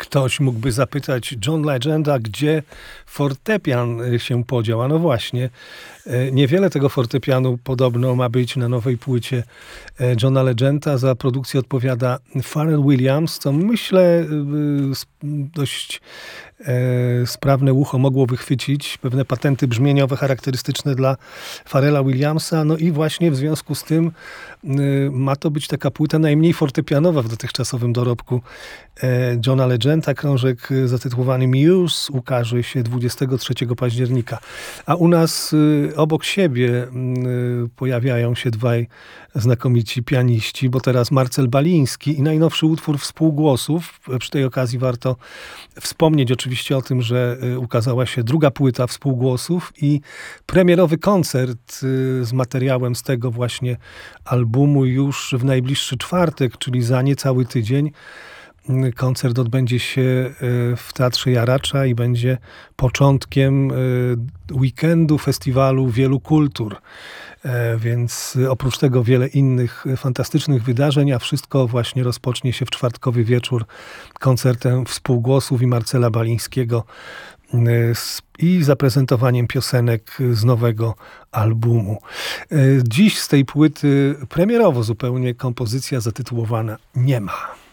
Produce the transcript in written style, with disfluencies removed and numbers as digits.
Ktoś mógłby zapytać John Legenda, gdzie fortepian się podział. A no właśnie, niewiele tego fortepianu podobno ma być na nowej płycie Johna Legenda. Za produkcję odpowiada Pharrell Williams, co myślę dość sprawne ucho mogło wychwycić pewne patenty brzmieniowe charakterystyczne dla Pharrella Williamsa. No i właśnie w związku z tym ma to być taka płyta najmniej fortepianowa w dotychczasowym dorobku Johna Legenda. Krążek zatytułowany Muse ukaże się 23 października. A u nas obok siebie pojawiają się dwaj znakomici pianiści, bo teraz Marcel Baliński i najnowszy utwór Współgłosów. Przy tej okazji warto wspomnieć oczywiście o tym, że ukazała się druga płyta Współgłosów i premierowy koncert z materiałem z tego właśnie albumu już w najbliższy czwartek, czyli za niecały tydzień. Koncert odbędzie się w Teatrze Jaracza i będzie początkiem weekendu festiwalu wielu kultur. Więc oprócz tego wiele innych fantastycznych wydarzeń, a wszystko właśnie rozpocznie się w czwartkowy wieczór koncertem Współgłosów i Marcela Balińskiego i zaprezentowaniem piosenek z nowego albumu. Dziś z tej płyty premierowo zupełnie kompozycja zatytułowana Nie ma.